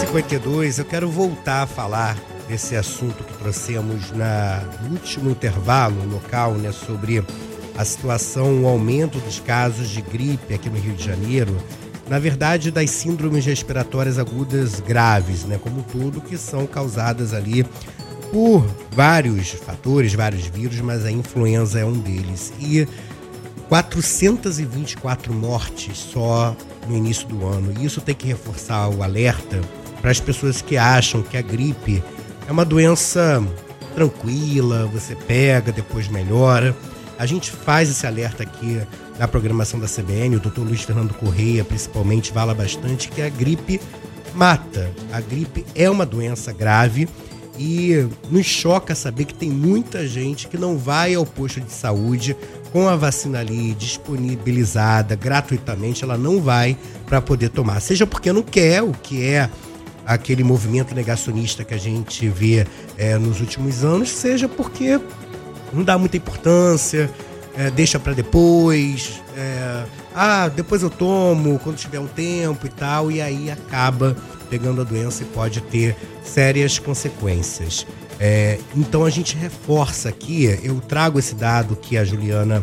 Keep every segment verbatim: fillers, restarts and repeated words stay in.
cinquenta e dois, eu quero voltar a falar desse assunto que trouxemos na, no último intervalo local, né, sobre a situação, o aumento dos casos de gripe aqui no Rio de Janeiro, na verdade das síndromes respiratórias agudas graves, né, como tudo, que são causadas ali por vários fatores, vários vírus, mas a influenza é um deles. E quatrocentas e vinte e quatro mortes só no início do ano. E isso tem que reforçar o alerta para as pessoas que acham que a gripe é uma doença tranquila, você pega, depois melhora. A gente faz esse alerta aqui na programação da C B N, o doutor Luiz Fernando Correia, principalmente, fala bastante que a gripe mata. A gripe é uma doença grave e nos choca saber que tem muita gente que não vai ao posto de saúde com a vacina ali disponibilizada gratuitamente, ela não vai para poder tomar. Seja porque não quer, o que é aquele movimento negacionista que a gente vê é, nos últimos anos, seja porque não dá muita importância, é, deixa para depois, é, ah, depois eu tomo quando tiver um tempo e tal, e aí acaba pegando a doença e pode ter sérias consequências. É, então a gente reforça aqui, eu trago esse dado que a Juliana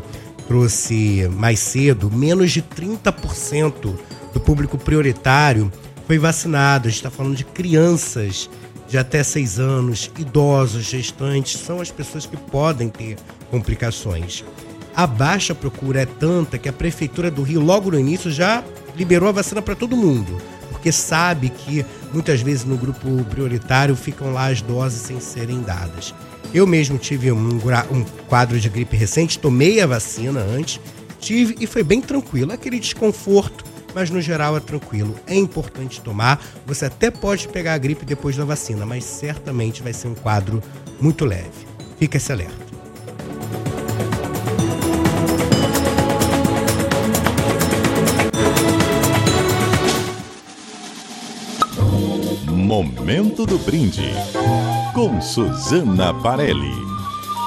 trouxe mais cedo, menos de trinta por cento do público prioritário foi vacinado. A gente está falando de crianças de até seis anos, idosos, gestantes, são as pessoas que podem ter complicações. A baixa procura é tanta que a Prefeitura do Rio, logo no início, já liberou a vacina para todo mundo, porque sabe que muitas vezes no grupo prioritário ficam lá as doses sem serem dadas. Eu mesmo tive um, um quadro de gripe recente, tomei a vacina antes, tive e foi bem tranquilo, aquele desconforto, mas no geral é tranquilo. É importante tomar, você até pode pegar a gripe depois da vacina, mas certamente vai ser um quadro muito leve. Fica esse alerta. Momento do Brinde, com Suzana Parelli.